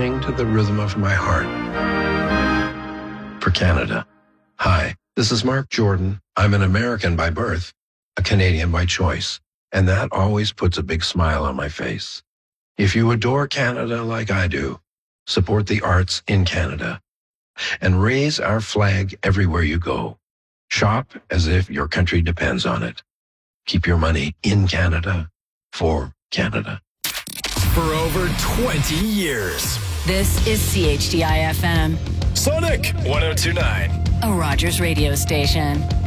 sing to the rhythm of my heart. For Canada. Hi, this is Mark Jordan. I'm an American by birth, a Canadian by choice, and that always puts a big smile on my face. If you adore Canada like I do, support the arts in Canada and raise our flag everywhere you go. Shop as if your country depends on it. Keep your money in Canada for Canada. For over 20 years. This is CHDI FM. Sonic 102.9. A Rogers radio station.